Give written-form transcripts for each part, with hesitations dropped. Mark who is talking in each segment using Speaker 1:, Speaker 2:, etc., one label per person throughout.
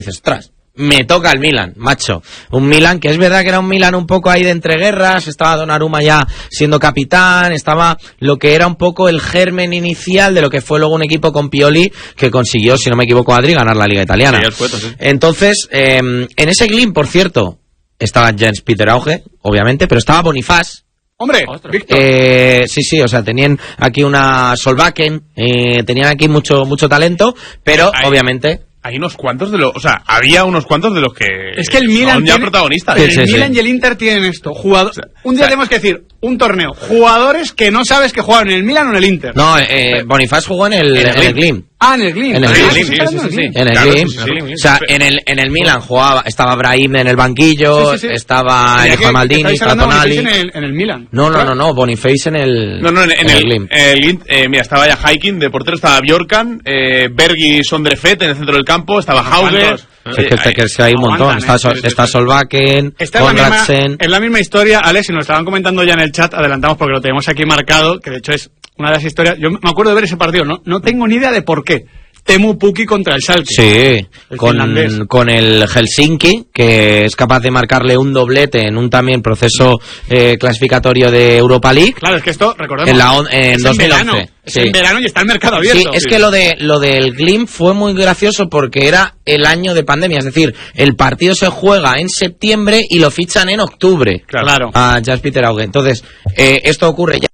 Speaker 1: dices, ostras, me toca el Milan, macho. Un Milan que es verdad que era un Milan un poco ahí de entreguerras, estaba Donnarumma ya siendo capitán, estaba lo que era un poco el germen inicial de lo que fue luego un equipo con Pioli que consiguió, si no me equivoco, Adri, ganar la Liga Italiana.
Speaker 2: Sí, el Fueto, sí.
Speaker 1: Entonces, en ese Glimt, por cierto, estaba Jens Peter Auge, obviamente, pero estaba Bonifaz.
Speaker 3: Hombre, Víctor.
Speaker 1: Sí, o sea, tenían aquí una Solbakken, tenían aquí mucho talento, pero obviamente...
Speaker 2: Hay unos cuantos de los... O sea, había unos cuantos de los que...
Speaker 3: Es que el Milan
Speaker 2: son ya protagonistas.
Speaker 3: El Milan y el Inter tienen esto. Un día tenemos que decir, un torneo. Jugadores que no sabes que jugaron en el Milan o en el Inter.
Speaker 1: No, Bonifaz jugó en el Glimt.
Speaker 3: Ah, en el Glimt.
Speaker 1: En el Glimt,
Speaker 2: sí.
Speaker 1: En el Glimt. O sea, en el Milan jugaba, estaba Brahim en el banquillo, estaba Enrico Maldini, estaba Tonali.
Speaker 3: En el Milan.
Speaker 1: No, Boniface en el Glimt.
Speaker 2: Mira, estaba ya Hiking, de portero estaba Bjorkan, Bergi Sondrefet en el centro del campo, estaba Hauge.
Speaker 1: Que hay un montón. Está Solbakken, Konradsen.
Speaker 3: Es la misma historia, Alex, y nos estaban comentando ya en el chat, adelantamos porque lo tenemos aquí marcado, que de hecho es una de las historias. Yo me acuerdo de ver ese partido, no tengo ni idea de por qué. Teemu Pukki contra el Schalke.
Speaker 1: Sí, con el Helsinki, que es capaz de marcarle un doblete en un también proceso clasificatorio de Europa League.
Speaker 3: Claro, es que esto, recordemos,
Speaker 1: en 2011.
Speaker 3: Es en verano y está el mercado abierto.
Speaker 1: Sí, es que lo del Glimt fue muy gracioso porque era el año de pandemia, es decir, el partido se juega en septiembre y lo fichan en octubre.
Speaker 3: Claro.
Speaker 1: A Jens Peter Auge. Entonces, esto ocurre ya.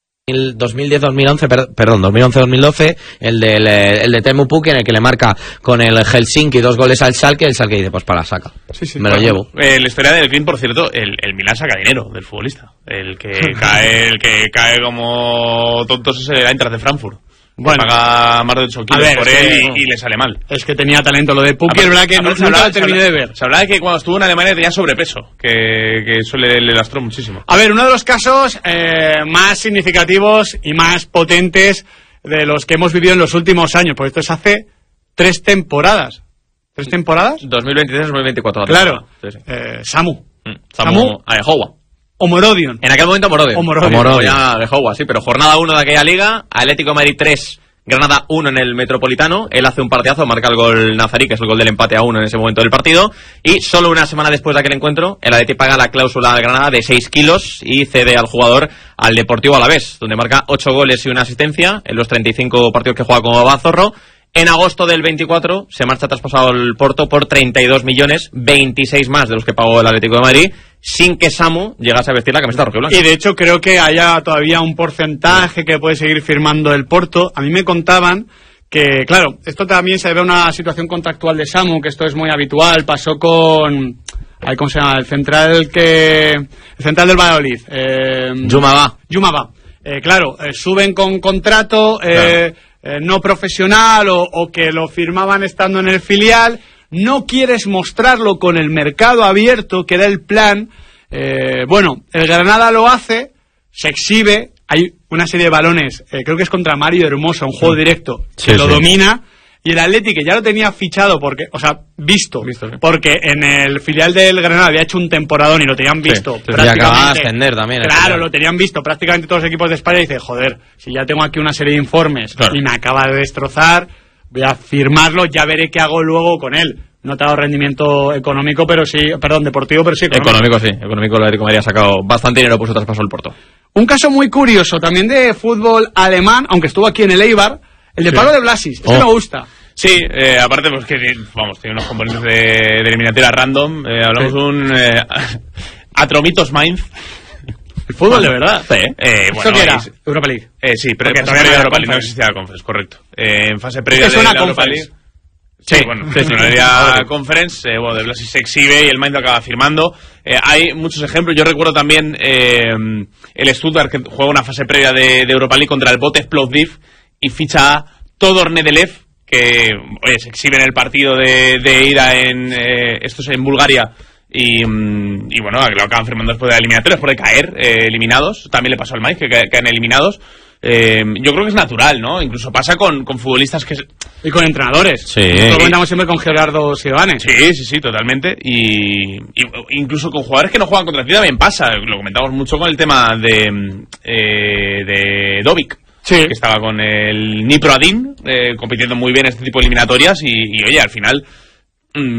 Speaker 1: 2011-2012, el de Teemu Pukki, en el que le marca con el Helsinki 2 goles al Schalke, el Schalke dice, pues para la saca. Sí, me lo llevo.
Speaker 2: La historia del Glimt, por cierto, el Milan saca dinero del futbolista. El que cae como tontos es el Eintracht de Frankfurt. Bueno, paga más de 8 kilos por él y le sale mal.
Speaker 3: Es que tenía talento lo de Pukki, es verdad que nunca lo terminé de ver.
Speaker 2: Se hablaba de que cuando estuvo en Alemania tenía sobrepeso, que eso le lastró muchísimo.
Speaker 3: A ver, uno de los casos más significativos y más potentes de los que hemos vivido en los últimos años, porque esto es hace 3 temporadas. ¿3 temporadas?
Speaker 2: 2023-2024.
Speaker 3: Claro. Sí. Samu
Speaker 2: Ajehoua.
Speaker 3: Omorodion.
Speaker 2: En aquel momento Omorodion. Ya de Hogwarts, sí, pero jornada 1 de aquella liga, Atlético de Madrid 3, Granada 1 en el Metropolitano. Él hace un partidazo, marca el gol Nazarí, que es el gol del empate a 1 en ese momento del partido. Y solo una semana después de aquel encuentro, el Atlético paga la cláusula de Granada de 6 kilos y cede al jugador al Deportivo Alavés, donde marca 8 goles y una asistencia en los 35 partidos que juega como Bazorro. En agosto del 24 se marcha traspasado el Porto por 32 millones, 26 más de los que pagó el Atlético de Madrid, sin que Samu llegase a vestir la camiseta rojiblanca.
Speaker 3: Y de hecho creo que haya todavía un porcentaje que puede seguir firmando el Porto. A mí me contaban que, claro, esto también se debe a una situación contractual de Samu, que esto es muy habitual. Pasó con... ¿cómo se llama? El central del Valladolid. Yumaba. Claro, suben con contrato... Claro. No profesional o que lo firmaban estando en el filial, no quieres mostrarlo con el mercado abierto, que era el plan. Bueno, el Granada lo hace, se exhibe, hay una serie de balones, creo que es contra Mario Hermoso, un juego directo, que lo domina, y el Atleti, que ya lo tenía fichado, visto, porque en el filial del Granada había hecho un temporadón y lo tenían visto prácticamente.
Speaker 1: Y acababa de ascender también.
Speaker 3: Claro, lo tenían visto prácticamente todos los equipos de España y dice, joder, si ya tengo aquí una serie de informes y me acaba de destrozar, voy a firmarlo, ya veré qué hago luego con él. No te ha dado rendimiento económico, pero sí, deportivo, pero sí
Speaker 2: económico. Económico el Atlético de Madrid ha sacado bastante dinero por su traspaso al Porto.
Speaker 3: Un caso muy curioso, también de fútbol alemán, aunque estuvo aquí en el Eibar, el de Pablo de Blasis, me gusta.
Speaker 2: Sí, aparte pues que tiene unos componentes de eliminatoria random. Hablamos de un Atromitos Mainz.
Speaker 3: El fútbol de verdad.
Speaker 2: Sí.
Speaker 3: ¿Eso qué era? Europa League.
Speaker 2: Sí, pero en fase previa de Europa League no existía la Conference, correcto. En fase previa de la Europa League. Sí, la Conference, de Blasis se exhibe y el Mainz lo acaba firmando. Hay muchos ejemplos. Yo recuerdo también el Stuttgart, que juega una fase previa de Europa League contra el Botev Plovdiv y ficha a Todor Nedelev, que se exhibe en el partido de ida esto es en Bulgaria y bueno, lo acaban firmando después de la eliminatoria, después de caer eliminados. También le pasó al Mainz, que caen eliminados. Yo creo que es natural, ¿no? Incluso pasa con futbolistas que...
Speaker 3: Y con entrenadores.
Speaker 1: Sí.
Speaker 3: Lo comentamos siempre con Gerardo Silvane.
Speaker 2: Sí, totalmente. Y incluso con jugadores que no juegan contra ti también pasa. Lo comentamos mucho con el tema de Dovic.
Speaker 3: Sí.
Speaker 2: Que estaba con el Dnipro Adin, compitiendo muy bien este tipo de eliminatorias y oye, al final Mm,